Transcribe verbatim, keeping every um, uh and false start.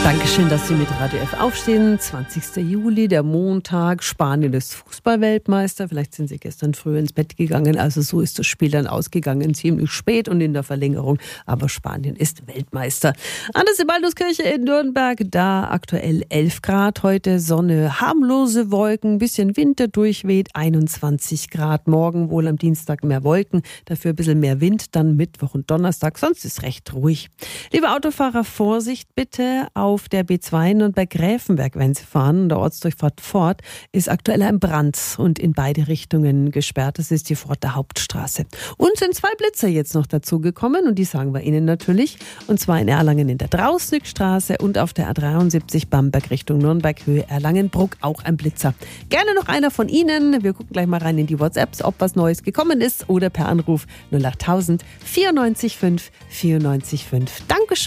Dankeschön, dass Sie mit Radio F aufstehen. zwanzigster Juli, der Montag. Spanien ist Fußballweltmeister. Vielleicht sind Sie gestern früh ins Bett gegangen. Also so ist das Spiel dann ausgegangen. Ziemlich spät und in der Verlängerung. Aber Spanien ist Weltmeister. An der Sebalduskirche in Nürnberg, da aktuell elf Grad. Heute Sonne, harmlose Wolken, bisschen Wind, der durchweht, einundzwanzig Grad. Morgen wohl am Dienstag mehr Wolken, dafür ein bisschen mehr Wind. Dann Mittwoch und Donnerstag. Sonst ist recht ruhig. Liebe Autofahrer, Vorsicht bitte auf der B zwei und bei Gräfenberg, wenn Sie fahren. Der Ortsdurchfahrt Fort ist aktuell ein Brand und in beide Richtungen gesperrt. Das ist die Forter Hauptstraße. Und sind zwei Blitzer jetzt noch dazugekommen und die sagen wir Ihnen natürlich. Und zwar in Erlangen in der Drausnickstraße und auf der A dreiundsiebzig Bamberg Richtung Nürnberg, Höhe Erlangenbruck, auch ein Blitzer. Gerne noch einer von Ihnen. Wir gucken gleich mal rein in die WhatsApps, ob was Neues gekommen ist oder per Anruf null achttausend vierundneunzig fünf vierundneunzig fünf. Dankeschön.